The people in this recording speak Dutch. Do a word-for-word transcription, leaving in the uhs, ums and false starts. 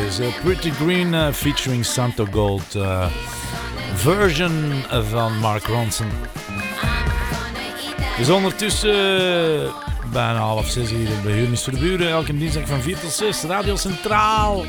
is uh, Pretty Green uh, featuring Santo Gold. Uh, version van Mark Ronson. Het is ondertussen uh, bijna half zes hier bij Huurnis voor de Buren. Elke dinsdag van vier tot zes. Radio Centraal.